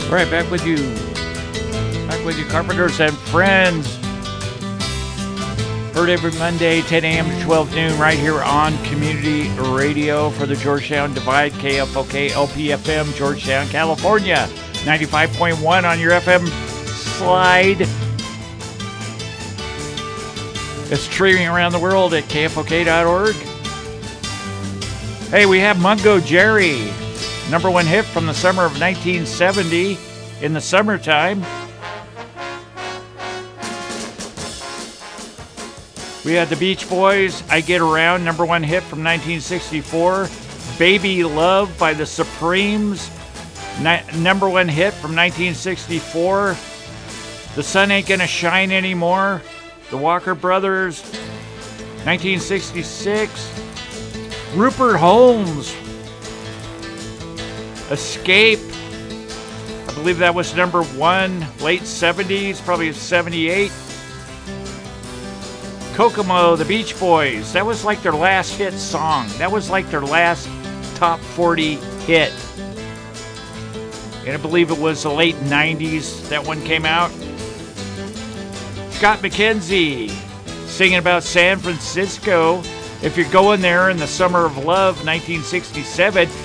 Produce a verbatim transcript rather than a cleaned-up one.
All right, back with you. Back with you, Carpenters and friends. Heard every Monday, ten a.m. to twelve noon, right here on Community Radio for the Georgetown Divide, K F O K L P F M, Georgetown, California. ninety-five point one on your F M slide. It's streaming around the world at K F O K dot org. Hey, we have Mungo Jerry. Number one hit from the summer of nineteen seventy, In the Summertime. We had the Beach Boys, I Get Around, number one hit from nineteen sixty-four. Baby Love by the Supremes, ni- number one hit from nineteen sixty-four. The Sun Ain't Gonna Shine Anymore, the Walker Brothers, nineteen sixty-six. Rupert Holmes, Escape, I believe that was number one, late seventies, probably seventy-eight. Kokomo, the Beach Boys, that was like their last hit song. That was like their last top forty hit. And I believe it was the late nineties that one came out. Scott McKenzie, singing about San Francisco. If you're going there in the summer of love, nineteen sixty-seven,